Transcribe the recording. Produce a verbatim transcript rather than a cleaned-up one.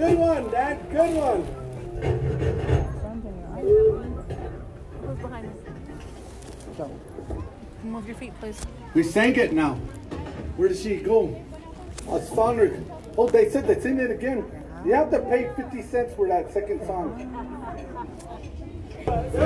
Good one, Dad. Good one. Who's behind us? Move your feet, please. We sang it now. Where did she go? I found her. Oh, they said they sing it again. You have to pay fifty cents for that second song.